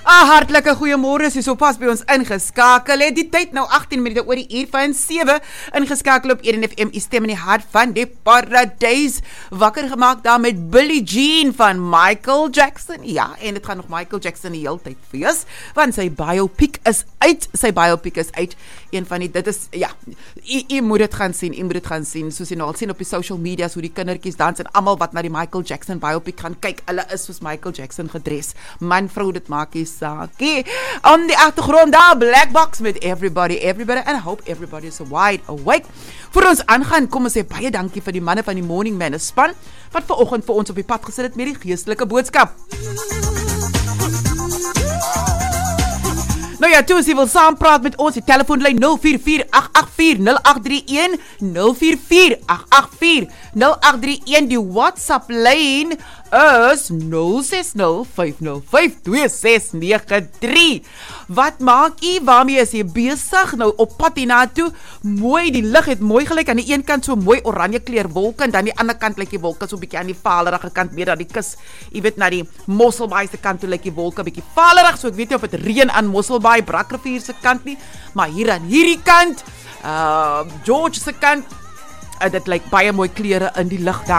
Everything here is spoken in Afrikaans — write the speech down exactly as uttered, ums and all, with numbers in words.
Ah, hartlike goeiemôre, is so pas by ons ingeskakel het. Die tyd nou agttien minute oor die uur van sewe, ingeskakel op Eden F M, die stem in die hart van die paradys. Wakker gemaak daar met Billie Jean van Michael Jackson. Ja, en dit gaan nog Michael Jackson die hele tyd wees, want sy biopic is uit, sy biopic is uit. Een van die, dit is, ja, jy, jy moet dit gaan sien, jy moet dit gaan sien, soos jy nou al sien op die social medias, hoe die kindertjies dans, en allemaal wat na die Michael Jackson biopic gaan kyk, hulle is soos Michael Jackson gedres. Man, vrou, dit maak jy saakie. On die achtergrond daar, Black Box met Everybody, Everybody, and I hope everybody is wide awake. Voor ons aangaan, kom ons sê baie dankie vir die manne van die Morning Man span, wat vanoggend vir ons op die pad gesit het met die geestelike boodskap. Nou ja, toe as jy wil saampraat met ons, die telefoonlyn nul vier vier agt agt vier nul agt drie een, nul vier vier agt agt vier nul agt drie een, die WhatsApp lyn is nul ses nul vyf nul vyf twee ses nege drie. Wat maak jy? Waarmee is jy besig? Nou op pad hiernatoe, mooi, die lig het mooi gelyk, aan die een kant so mooi oranje kleur wolke, en dan die ander kant lyk die wolke so bietjie aan die valerige kant, meer aan die kus, jy weet, na die Mosselbaai se kant toe lyk die wolke bietjie valerig, so ek weet nie of het reën aan Mosselbaai, Brakrivier se kant nie, maar hier aan hierdie kant, uh, George se kant, uh, dit lyk baie mooi kleure in die lig daar.